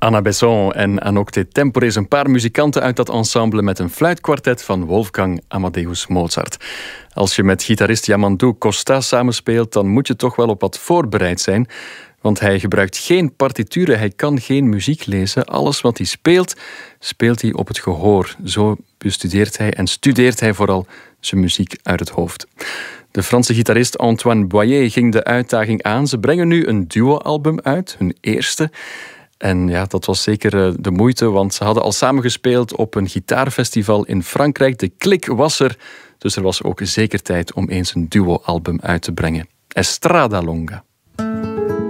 Anna Besson en Anocte Temporis, een paar muzikanten uit dat ensemble met een fluitkwartet van Wolfgang Amadeus Mozart. Als je met gitarist Yamandu Costa samenspeelt, dan moet je toch wel op wat voorbereid zijn. Want hij gebruikt geen partituren, hij kan geen muziek lezen. Alles wat hij speelt, speelt hij op het gehoor. Zo bestudeert hij en studeert hij vooral zijn muziek uit het hoofd. De Franse gitarist Antoine Boyer ging de uitdaging aan. Ze brengen nu een duo-album uit, hun eerste. En ja, dat was zeker de moeite, want ze hadden al samengespeeld op een gitaarfestival in Frankrijk. De klik was er, dus er was ook zeker tijd om eens een duo-album uit te brengen. Estrada Longa.